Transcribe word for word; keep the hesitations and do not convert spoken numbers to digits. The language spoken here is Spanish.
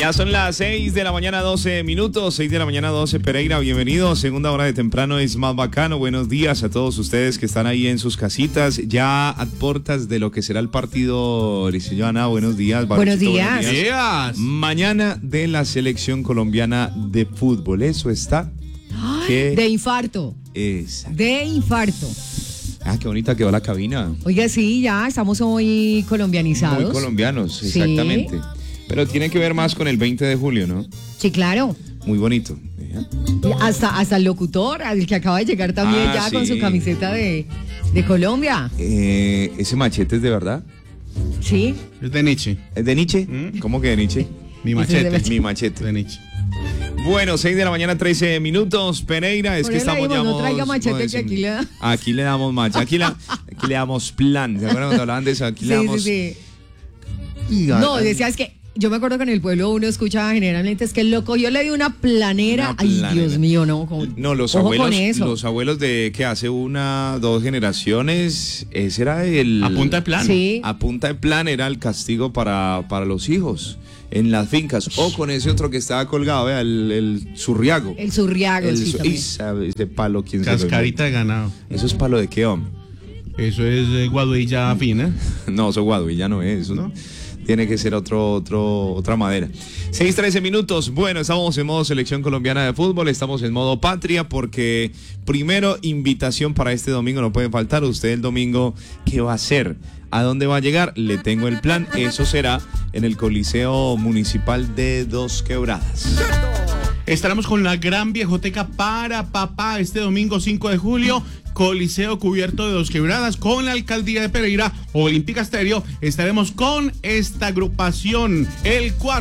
Ya son las seis de la mañana, doce minutos, seis de la mañana, doce. Pereira, bienvenido. Segunda hora de temprano es más bacano. Buenos días a todos ustedes que están ahí en sus casitas, ya a puertas de lo que será el partido. Joana, buenos días. Buenos días. Buenos días. Mañana de la selección colombiana de fútbol. Eso está. Ay, que... De infarto. Exacto. De infarto. Ah, qué bonita quedó la cabina. Oiga, sí, ya estamos muy colombianizados. Muy colombianos, exactamente. Sí. Pero tiene que ver más con el veinte de julio, ¿no? Sí, claro. Muy bonito. Hasta, hasta el locutor, el que acaba de llegar también ah, ya sí. Con su camiseta de, de Colombia. Eh, ¿Ese machete es de verdad? Sí. Es de Nietzsche. ¿Es de Nietzsche? ¿Mm? ¿Cómo que de Nietzsche? Mi machete. Mi machete. De Nietzsche. Bueno, seis de la mañana, trece minutos. Pereira, es Por que estamos digo, ya. No traiga machete que aquí le da. Aquí le damos machete. Aquí, la, aquí le damos plan. ¿Se acuerdan cuando hablaban de eso? Aquí sí, le damos. Sí, sí. No, decías que. Yo me acuerdo que en el pueblo uno escuchaba generalmente es que él lo cogió, le dio una planera. Una planera. Ay, Dios mío, no. Como, no, los abuelos, los abuelos de que hace una, dos generaciones, ese era el. A punta de plan. Sí. A punta de plan era el castigo para, para los hijos en las fincas. O con ese otro que estaba colgado, ¿vea? El, el surriago. El surriago, el, sí. Y sabe, ese palo, ¿quién sabe? Cascarita de ganado. ¿Eso es palo de qué, hombre? Eso es eh, guaduilla fina. No, eso guaduilla no es, eso no. Tiene que ser otro, otro, otra madera. seis, trece minutos. Bueno, estamos en modo selección colombiana de fútbol. Estamos en modo patria porque primero invitación para este domingo. No puede faltar. Usted el domingo, ¿qué va a hacer? ¿A dónde va a llegar? Le tengo el plan. Eso será en el Coliseo Municipal de Dos Quebradas. Estaremos con la gran viejoteca para papá este domingo cinco de julio. Coliseo cubierto de Dos Quebradas con la alcaldía de Pereira, Olímpica Estéreo. Estaremos con esta agrupación, el cuarto.